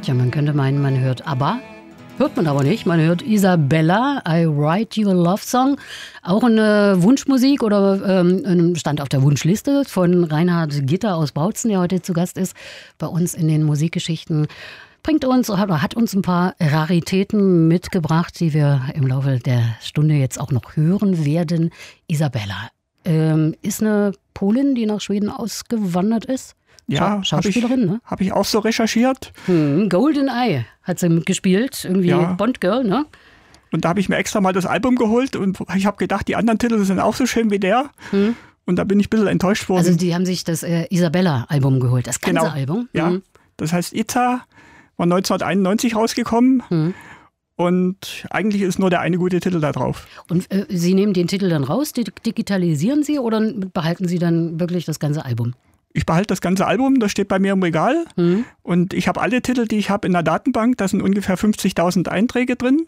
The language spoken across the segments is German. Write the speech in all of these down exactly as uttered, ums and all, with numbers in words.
Tja, man könnte meinen, man hört ABBA. Hört man aber nicht. Man hört Isabella, I Write You a Love Song. Auch eine Wunschmusik oder ähm, stand auf der Wunschliste von Reinhard Gitter aus Bautzen, der heute zu Gast ist bei uns in den Musikgeschichten. Bringt uns oder hat uns ein paar Raritäten mitgebracht, die wir im Laufe der Stunde jetzt auch noch hören werden. Isabella ähm, ist eine Polin, die nach Schweden ausgewandert ist. Ja, Schauspielerin, habe ich, ne? Hab ich auch so recherchiert. Hm, Golden Eye hat sie mitgespielt, irgendwie Ja. Bond Girl, ne? Und da habe ich mir extra mal das Album geholt und ich habe gedacht, die anderen Titel sind auch so schön wie der. Hm. Und da bin ich ein bisschen enttäuscht worden. Also die haben sich das äh, Isabella-Album geholt, das ganze Genau. Album. Ja, Hm. das heißt Itza, war neunzehnhunderteinundneunzig rausgekommen. Hm. Und eigentlich ist nur der eine gute Titel da drauf. Und äh, Sie nehmen den Titel dann raus, di- digitalisieren Sie oder behalten Sie dann wirklich das ganze Album? Ich behalte das ganze Album, das steht bei mir im Regal. Hm. Und ich habe alle Titel, die ich habe in der Datenbank. Da sind ungefähr fünfzigtausend Einträge drin.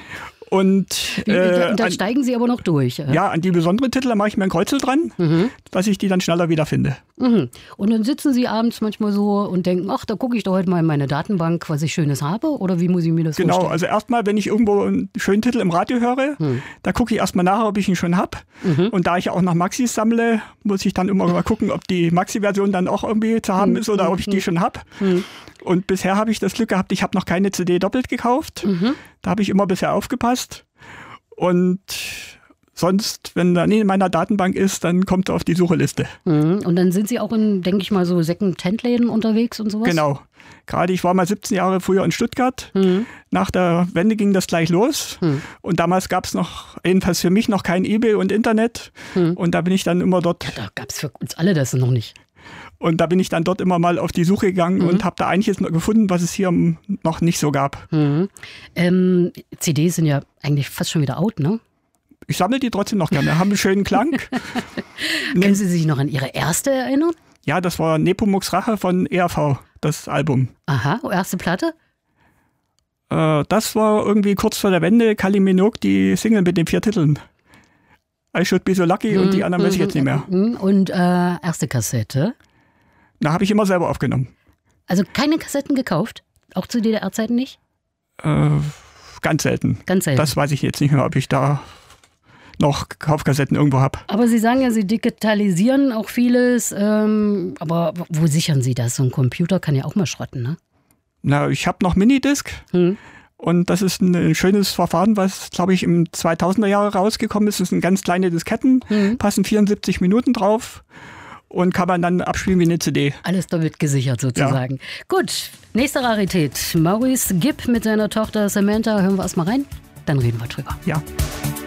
Und Wie, äh, da, da an, steigen Sie aber noch durch. äh? ja, an die besonderen Titel, da mache ich mir ein Kreuzel dran, Mhm. dass ich die dann schneller wiederfinde. Mhm. Und dann sitzen Sie abends manchmal so und denken, ach, da gucke ich doch heute mal in meine Datenbank, was ich Schönes habe. Oder wie muss ich mir das Genau, vorstellen? also erstmal, wenn ich irgendwo einen schönen Titel im Radio höre, Hm. da gucke ich erstmal nach, ob ich ihn schon habe. Mhm. Und da ich auch nach Maxis sammle, muss ich dann immer mal gucken, ob die Maxi-Version dann auch irgendwie zu haben Hm. ist oder ob ich die schon habe. Hm. Und bisher habe ich das Glück gehabt, ich habe noch keine C D doppelt gekauft. Mhm. Da habe ich immer bisher aufgepasst. Und sonst, wenn da nie in meiner Datenbank ist, dann kommt es auf die Sucheliste. Mhm. Und dann sind Sie auch in, denke ich mal, so Second-Hand-Läden unterwegs und sowas? Genau. Gerade ich war mal siebzehn Jahre früher in Stuttgart. Mhm. Nach der Wende ging das gleich los. Hm. Und damals gab es noch, jedenfalls für mich, noch kein eBay und Internet. Hm. Und da bin ich dann immer dort, Da gab es für uns alle das noch nicht. und da bin ich dann dort immer mal auf die Suche gegangen Mhm. und habe da einiges noch gefunden, was es hier noch nicht so gab. Mhm. Ähm, C Ds sind ja eigentlich fast schon wieder out, ne? Ich sammle die trotzdem noch gerne, haben einen schönen Klang. Können Sie sich noch an Ihre erste erinnern? Ja, das war Nepomuk's Rache von E R V, das Album. Aha, erste Platte? Äh, das war irgendwie kurz vor der Wende, Kylie Minogue, die Single mit den vier Titeln. I Should Be So Lucky und die anderen weiß ich jetzt nicht mehr. Mhm. Und äh, erste Kassette? Da habe ich immer selber aufgenommen. Also keine Kassetten gekauft? Auch zu D D R-Zeiten nicht? Äh, ganz selten. Ganz selten. Das weiß ich jetzt nicht mehr, ob ich da noch Kaufkassetten irgendwo habe. Aber Sie sagen ja, Sie digitalisieren auch vieles. Ähm, aber wo sichern Sie das? So ein Computer kann ja auch mal schrotten, ne? Na, ich habe noch Minidisc. Hm. Und das ist ein schönes Verfahren, was, glaube ich, im zweitausender Jahre rausgekommen ist. Das sind ganz kleine Disketten, Mhm. passen vierundsiebzig Minuten drauf und kann man dann abspielen wie eine C D. Alles damit gesichert sozusagen. Gut, nächste Rarität. Maurice Gibb mit seiner Tochter Samantha. Hören wir erst mal rein, dann reden wir drüber. Ja.